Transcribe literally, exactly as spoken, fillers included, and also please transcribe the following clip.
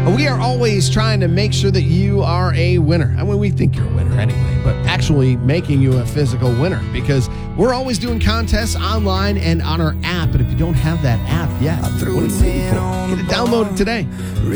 We are always trying to make sure that you are a winner. I mean, we think you're a winner anyway, but actually making you a physical winner, because we're always doing contests online and on our app. But if you don't have that app yet, what are you waiting for? Get it downloaded today.